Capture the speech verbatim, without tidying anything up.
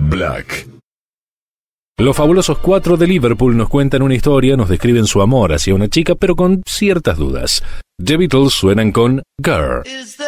Black. Los fabulosos cuatro de Liverpool nos cuentan una historia, nos describen su amor hacia una chica, pero con ciertas dudas. The Beatles suenan con Girl.